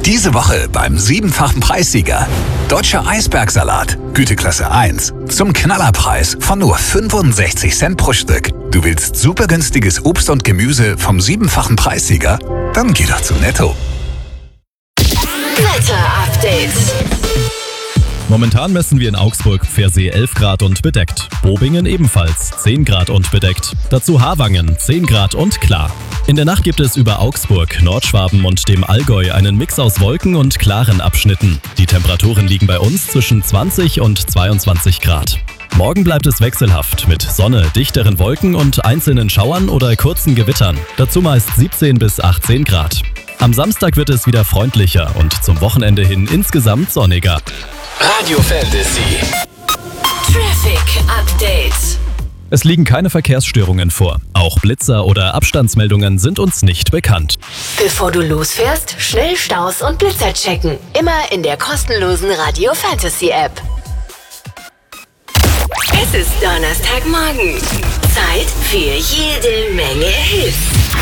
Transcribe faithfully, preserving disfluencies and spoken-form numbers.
Diese Woche beim siebenfachen Preissieger. Deutscher Eisbergsalat, Güteklasse eins. Zum Knallerpreis von nur fünfundsechzig Cent pro Stück. Du willst super günstiges Obst und Gemüse vom siebenfachen Preissieger? Dann geh doch zu Netto. Wetter-Update. Momentan messen wir in Augsburg Pfersee elf Grad und bedeckt. Bobingen ebenfalls zehn Grad und bedeckt. Dazu Harwangen zehn Grad und klar. In der Nacht gibt es über Augsburg, Nordschwaben und dem Allgäu einen Mix aus Wolken und klaren Abschnitten. Die Temperaturen liegen bei uns zwischen zwanzig und zweiundzwanzig Grad. Morgen bleibt es wechselhaft mit Sonne, dichteren Wolken und einzelnen Schauern oder kurzen Gewittern. Dazu meist siebzehn bis achtzehn Grad. Am Samstag wird es wieder freundlicher und zum Wochenende hin insgesamt sonniger. Radio Fantasy. Traffic Update. Es liegen keine Verkehrsstörungen vor. Auch Blitzer oder Abstandsmeldungen sind uns nicht bekannt. Bevor du losfährst, schnell Staus und Blitzer checken. Immer in der kostenlosen Radio Fantasy App. Es ist Donnerstagmorgen. Zeit für jede Menge Hits.